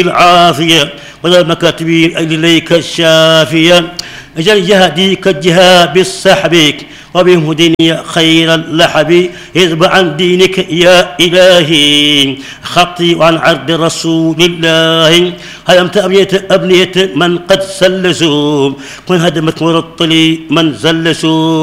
العافية وذا المكاتبين إليك الشافية اجعل جهديك الجهاد بالسحب وبهم هدني خير اللحب اذب عن دينك يا إلهي خطي وعن عرض رسول الله هدمت أبنية من قد سلسوا كن هدمت مرطلي من زلسوا